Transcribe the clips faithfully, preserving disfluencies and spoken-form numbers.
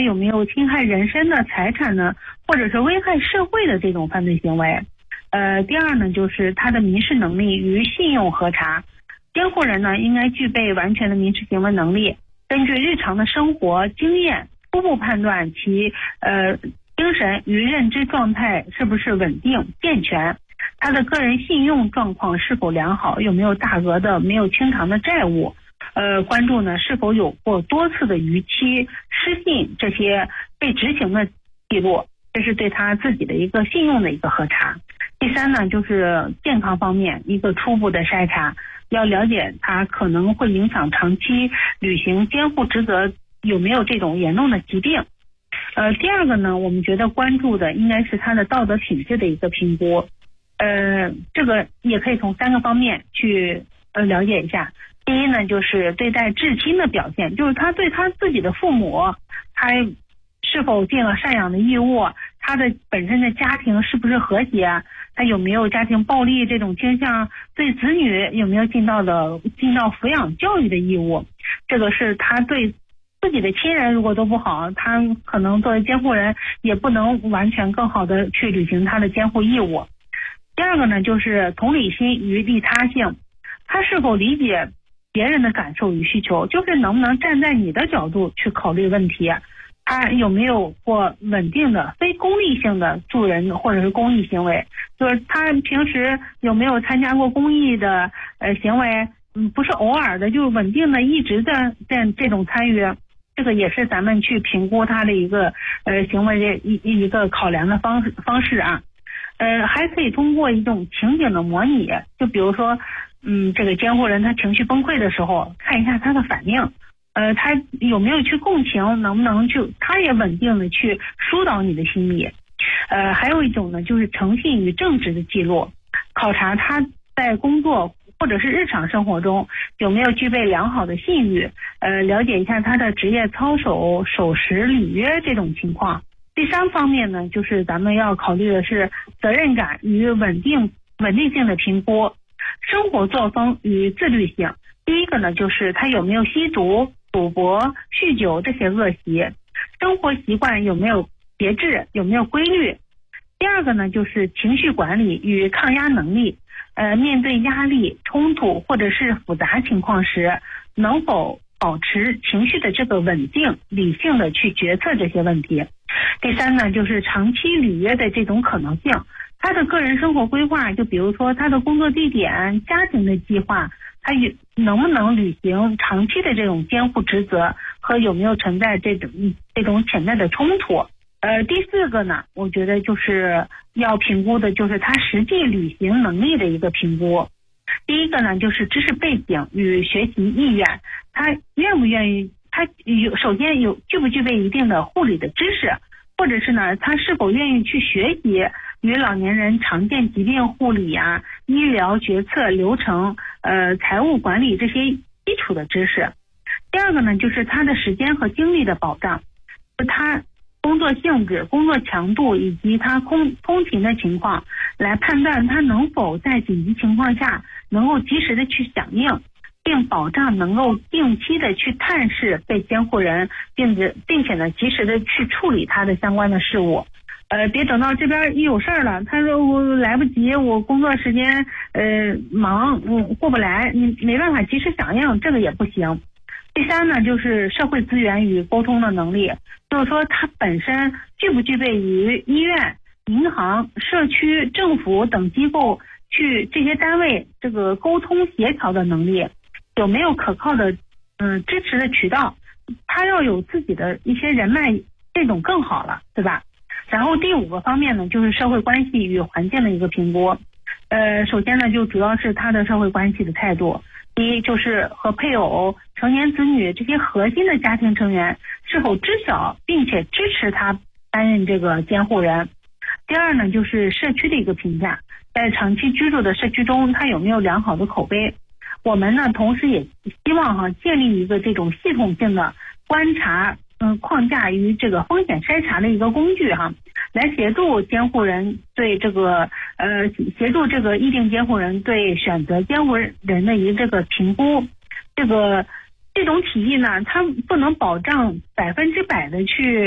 有没有侵害人身的财产呢，或者是危害社会的这种犯罪行为。呃，第二呢，就是他的民事能力与信用核查。监护人呢，应该具备完全的民事行为能力，根据日常的生活经验，初步判断其呃精神与认知状态是不是稳定健全，他的个人信用状况是否良好，有没有大额的没有清偿的债务。呃，关注呢是否有过多次的逾期、失信这些被执行的记录，这是对他自己的一个信用的一个核查。第三呢，就是健康方面一个初步的筛查，要了解他可能会影响长期履行监护职责有没有这种严重的疾病。呃，第二个呢，我们觉得关注的应该是他的道德品质的一个评估。呃，这个也可以从三个方面去呃了解一下。第一呢，就是对待至亲的表现，就是他对他自己的父母，他是否尽了赡养的义务，他的本身的家庭是不是和谐，他有没有家庭暴力这种倾向，对子女有没有尽到的尽到抚养教育的义务。这个是他对自己的亲人如果都不好，他可能作为监护人也不能完全更好的去履行他的监护义务。第二个呢，就是同理心与利他性，他是否理解别人的感受与需求，就是能不能站在你的角度去考虑问题，他有没有过稳定的非功利性的助人或者是公益行为，就是他平时有没有参加过公益的呃行为，嗯，不是偶尔的，就是稳定的一直在在这种参与，这个也是咱们去评估他的一个呃行为的一一个考量的方式方式啊。呃，还可以通过一种情景的模拟，就比如说，嗯，这个监护人他情绪崩溃的时候，看一下他的反应，呃，他有没有去共情，能不能去，他也稳定的去疏导你的心理。呃，还有一种呢，就是诚信与正直的记录，考察他在工作或者是日常生活中有没有具备良好的信誉，呃，了解一下他的职业操守、守时履约这种情况。第三方面呢，就是咱们要考虑的是责任感与稳定稳定性的评估，生活作风与自律性。第一个呢，就是他有没有吸毒、赌博、酗酒这些恶习，生活习惯有没有节制，有没有规律。第二个呢，就是情绪管理与抗压能力，呃，面对压力、冲突或者是复杂情况时，能否保持情绪的这个稳定，理性的去决策这些问题。第三呢，就是长期履约的这种可能性，他的个人生活规划，就比如说他的工作地点、家庭的计划，他能不能履行长期的这种监护职责，和有没有存在这种这种潜在的冲突。呃，第四个呢，我觉得就是要评估的就是他实际履行能力的一个评估。第一个呢，就是知识背景与学习意愿，他愿不愿意，他有首先有具不具备一定的护理的知识，或者是呢，他是否愿意去学习与老年人常见疾病护理啊、医疗决策流程、呃财务管理这些基础的知识。第二个呢，就是他的时间和精力的保障，他工作性质、工作强度以及他空通勤的情况，来判断他能否在紧急情况下能够及时的去响应，并保障能够定期的去探视被监护人，并且并且呢及时的去处理他的相关的事务。呃，别等到这边一有事儿了，他说我来不及，我工作时间呃忙，嗯过不来，你没办法及时响应，这个也不行。第三呢，就是社会资源与沟通的能力，就是说他本身具不具备与医院、银行、社区、政府等机构去这些单位这个沟通协调的能力，有没有可靠的嗯支持的渠道，他要有自己的一些人脉，这种更好了，对吧？然后第五个方面呢，就是社会关系与环境的一个评估。呃，首先呢，就主要是他的社会关系的态度。第一，就是和配偶、成年子女这些核心的家庭成员是否知晓并且支持他担任这个监护人。第二呢，就是社区的一个评价，在长期居住的社区中，他有没有良好的口碑。我们呢，同时也希望哈建立一个这种系统性的观察嗯框架与这个风险筛查的一个工具哈，来协助监护人对这个呃协助这个议定监护人对选择监护人的一个这个评估。这个这种提议呢，它不能保障百分之百的去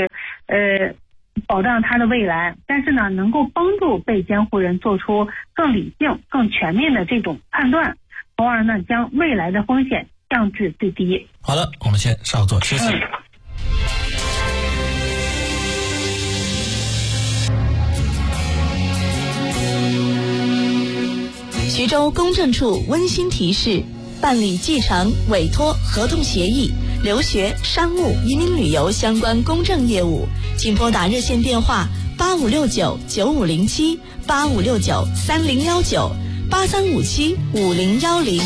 呃保障他的未来，但是呢能够帮助被监护人做出更理性更全面的这种判断，从而呢将未来的风险降至最低。 好的，我们先稍作休息。 嗯徐州公证处温馨提示：办理继承、委托、合同协议、留学、商务、移民旅游相关公证业务，请拨打热线电话八五六九九五零七、八五六九三零幺九、八三五七五零幺零。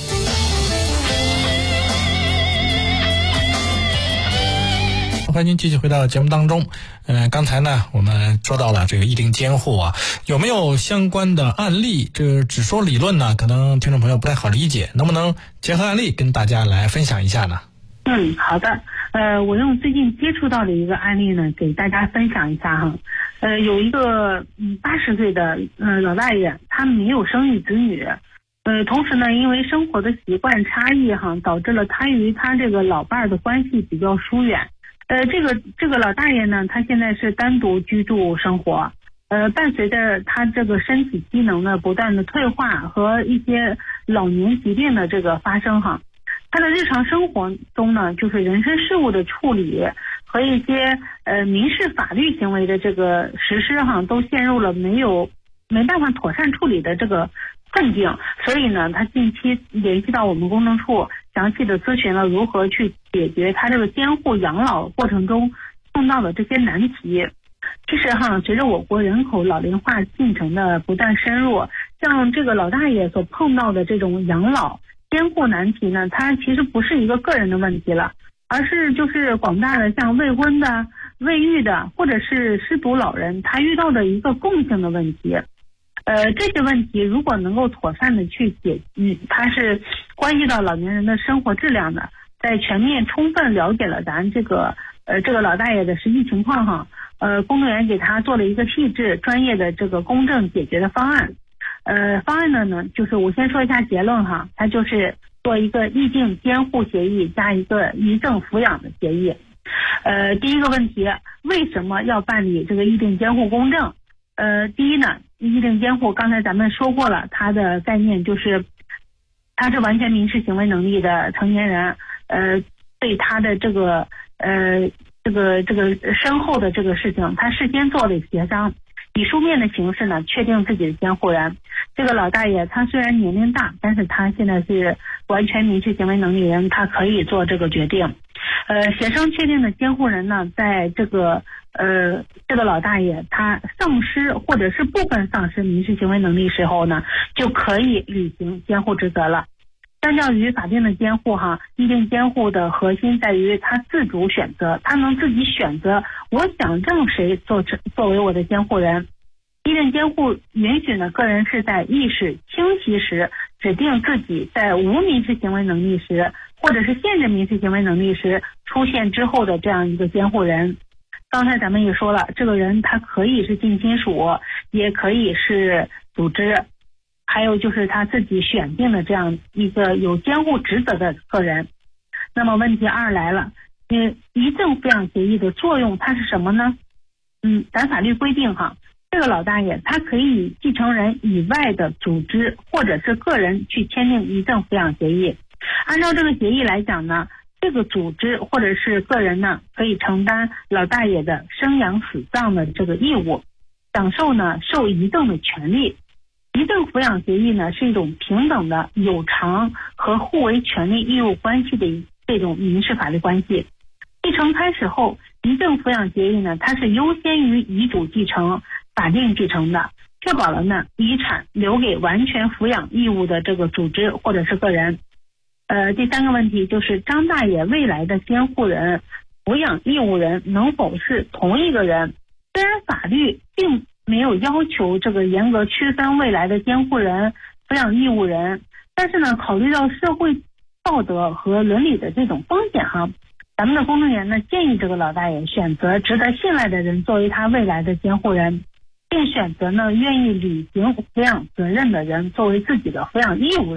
欢迎继续回到节目当中。呃，刚才呢，我们说到了这个议定监护啊，有没有相关的案例？这个只说理论呢，可能听众朋友不太好理解，能不能结合案例跟大家来分享一下呢？ 嗯，好的。呃，我用最近接触到的一个案例呢，给大家分享一下哈。呃，有一个嗯八十岁的呃老大爷，他没有生育子女。呃，同时呢，因为生活的习惯差异哈，导致了他与他这个老伴儿的关系比较疏远。呃，这个这个老大爷呢，他现在是单独居住生活，呃，伴随着他这个身体机能的不断的退化和一些老年疾病的这个发生哈，他的日常生活中呢，就是人身事务的处理和一些呃民事法律行为的这个实施哈，都陷入了没有没办法妥善处理的这个困境，所以呢，他近期联系到我们公证处，详细的咨询了如何去解决他这个监护养老过程中碰到的这些难题。其实哈，随着我国人口老龄化进程的不断深入，像这个老大爷所碰到的这种养老监护难题呢，它其实不是一个个人的问题了，而是就是广大的像未婚的、未育的或者是失独老人，他遇到的一个共性的问题。呃，这些问题如果能够妥善的去解，嗯，它是关系到老年人的生活质量的。在全面充分了解了咱这个呃这个老大爷的实际情况哈，呃，公证员给他做了一个细致专业的这个公证解决的方案。呃，方案的呢，就是我先说一下结论哈，它就是做一个议定监护协议加一个遗赠抚养的协议。呃，第一个问题，为什么要办理这个议定监护公证？呃，第一呢，议定监护刚才咱们说过了，它的概念就是他是完全民事行为能力的成年人，呃，对他的这个呃这个这个身后的这个事情，他事先做了协商，以书面的形式呢确定自己的监护人。这个老大爷他虽然年龄大，但是他现在是完全民事行为能力人，他可以做这个决定。呃，协商确定的监护人呢，在这个呃这个老大爷他丧失或者是部分丧失民事行为能力时候呢，就可以履行监护职责了。相较于法定的监护哈，议定监护的核心在于他自主选择，他能自己选择我想让谁做作为我的监护人。议定监护允许呢个人是在意识清晰时指定自己在无民事行为能力时或者是限制民事行为能力时出现之后的这样一个监护人。刚才咱们也说了，这个人他可以是近亲属，也可以是组织，还有就是他自己选定的这样一个有监护职责的个人。那么问题二来了，呃，遗赠抚养协议的作用它是什么呢？嗯，咱法律规定哈，这个老大爷他可以与继承人以外的组织或者是个人去签订遗赠抚养协议。按照这个协议来讲呢，这个组织或者是个人呢，可以承担老大爷的生养死葬的这个义务，享受呢受遗赠的权利。遗赠抚养协议呢，是一种平等的有偿和互为权利义务关系的这种民事法律关系。继承开始后，遗赠抚养协议呢，它是优先于遗嘱继承、法定继承的，确保了呢遗产留给完全抚养义务的这个组织或者是个人。呃，第三个问题就是张大爷未来的监护人、抚养义务人能否是同一个人？虽然法律并没有要求这个严格区分未来的监护人、抚养义务人，但是呢，考虑到社会道德和伦理的这种风险哈，咱们的公证员呢建议这个老大爷选择值得信赖的人作为他未来的监护人，并选择呢愿意履行抚养责任的人作为自己的抚养义务人。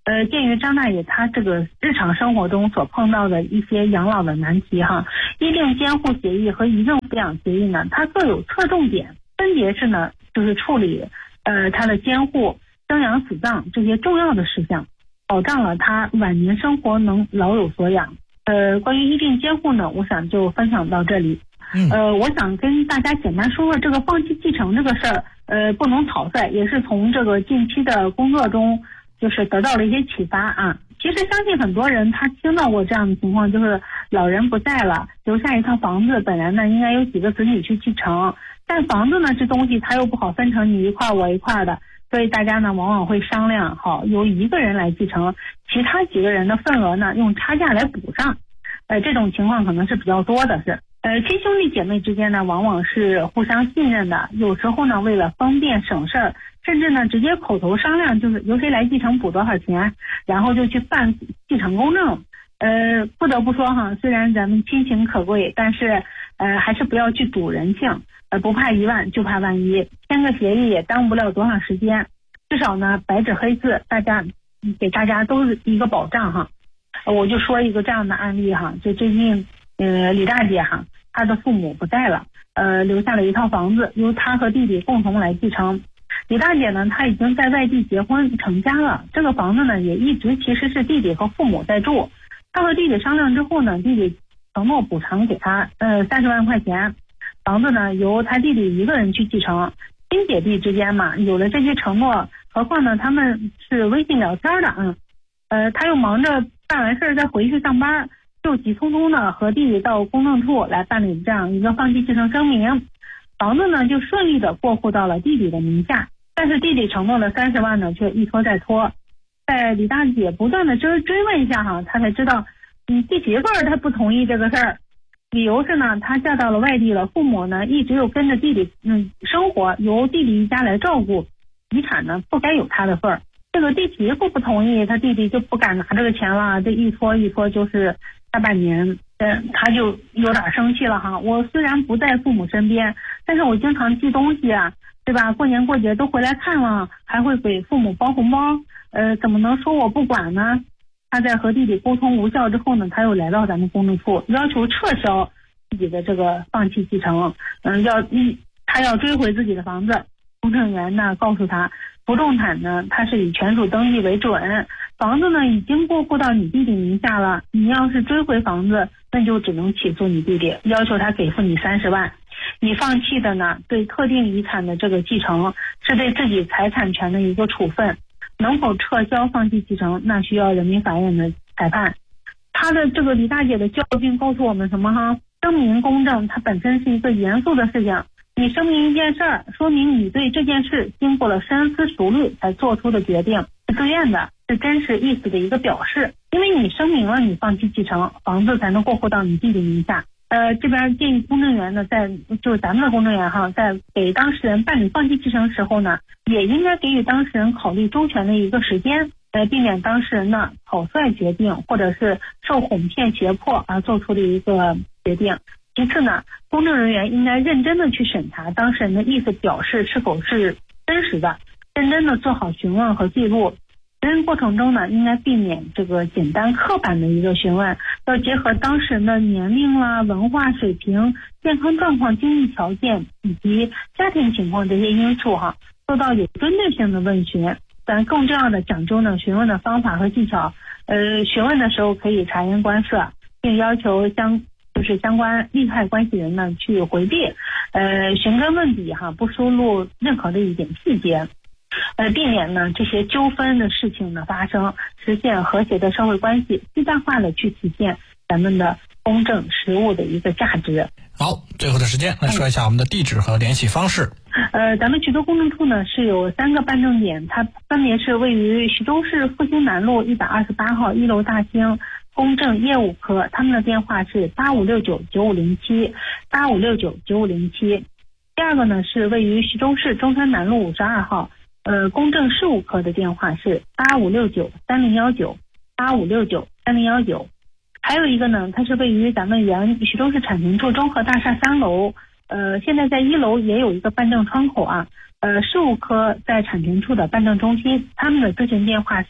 呃，鉴于张大爷他这个日常生活中所碰到的一些养老的难题哈，医病监护协议和遗赠抚养协议呢，它各有侧重点，分别是呢就是处理呃他的监护、生养死葬这些重要的事项，保障了他晚年生活能老有所养。呃，关于医病监护呢，我想就分享到这里。呃，我想跟大家简单说说这个放弃继承这个事儿，呃，不能草率，也是从这个近期的工作中就是得到了一些启发啊。其实相信很多人他听到过这样的情况，就是老人不在了，留下一套房子，本来呢应该有几个子女去继承，但房子呢这东西它又不好分成你一块我一块的，所以大家呢往往会商量好由一个人来继承，其他几个人的份额呢用差价来补上。呃，这种情况可能是比较多的是。呃，亲兄弟姐妹之间呢，往往是互相信任的，有时候呢，为了方便省事儿，甚至呢，直接口头商量，就是由谁来继承补多少钱，然后就去办继承公证。呃，不得不说哈，虽然咱们亲情可贵，但是呃，还是不要去赌人性，呃，不怕一万就怕万一，签个协议也耽误不了多长时间，至少呢，白纸黑字，大家给大家都是一个保障哈。我就说一个这样的案例哈，就最近。呃，李大姐哈，她的父母不在了，呃，留下了一套房子，由她和弟弟共同来继承。李大姐呢，她已经在外地结婚成家了，这个房子呢，也一直其实是弟弟和父母在住。她和弟弟商量之后呢，弟弟承诺补偿给她呃三十万块钱，房子呢由他弟弟一个人去继承。亲姐弟之间嘛，有了这些承诺，何况呢他们是微信聊天的，嗯，呃，他又忙着办完事儿再回去上班。就急匆匆的和弟弟到公证处来办理这样一个放弃继承声明，房子呢就顺利的过户到了弟弟的名下，但是弟弟承诺的三十万呢却一拖再拖，在李大姐不断的追追问下哈，他才知道，嗯，弟媳妇儿她不同意这个事儿，理由是呢，她嫁到了外地了，父母呢一直又跟着弟弟嗯生活，由弟弟一家来照顾，遗产呢不该有他的份儿。这个弟媳妇不同意，他弟弟就不敢拿这个钱了，这一拖一拖就是大半年，嗯，他就有点生气了哈。我虽然不在父母身边，但是我经常寄东西啊，对吧？过年过节都回来看了，还会给父母包红包，呃，怎么能说我不管呢？他在和弟弟沟通无效之后呢，他又来到咱们公证处，要求撤销自己的这个放弃继承，嗯，要一他要追回自己的房子。公证员呢告诉他，不动产呢它是以权属登记为准，房子呢已经过户到你弟弟名下了，你要是追回房子，那就只能起诉你弟弟，要求他给付你三十万。你放弃的呢对特定遗产的这个继承，是对自己财产权的一个处分，能否撤销放弃继承，那需要人民法院的裁判。他的这个李大姐的教训告诉我们什么哈？声明公证它本身是一个严肃的事情，你声明一件事儿，说明你对这件事经过了深思熟虑才做出的决定，是自愿的，是真实意思的一个表示。因为你声明了你放弃继承，房子才能过户到你弟弟名下。呃，这边建议公证员呢，在就是咱们的公证员哈，在给当事人办理放弃继承时候呢，也应该给予当事人考虑周全的一个时间，呃，避免当事人呢草率决定，或者是受哄骗胁迫而做出的一个决定。其次呢，公证人员应该认真的去审查当事人的意思表示是否是真实的，认真的做好询问和记录。询问过程中呢，应该避免这个简单刻板的一个询问，要结合当事人的年龄啦、文化水平、健康状况、经济条件以及家庭情况这些因素哈，做到有针对性的问询。咱更重要的讲究呢询问的方法和技巧，呃，询问的时候可以察言观色，并要求相就是相关利害关系人呢去回避，呃，寻根问底哈，不输入任何的一点细节，呃，避免呢这些纠纷的事情的发生，实现和谐的社会关系，最大化的去体现咱们的公正实务的一个价值。 好，最后的时间来说一下我们的地址和联系方式。 呃，咱们衢州公证处呢是有三个办证点，它分别是位于衢州市复兴南路一百二十八号一楼大厅公证业务科，他们的电话是八五六九九五零七八五六九九五零七。第二个呢是位于衢州市中山南路五十二号，呃，公证事务科的电话是八五六九三零幺九八五六九三零幺九。还有一个呢，它是位于咱们原衢州市产权处综合大厦三楼，呃，现在在一楼也有一个办证窗口啊，呃，事务科在产权处的办证中心，他们的咨询电话是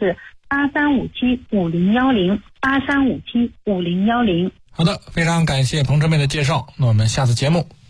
八三五七五零幺零八三五七五零幺零。 好的，非常感谢彭春梅的介绍，那我们下次节目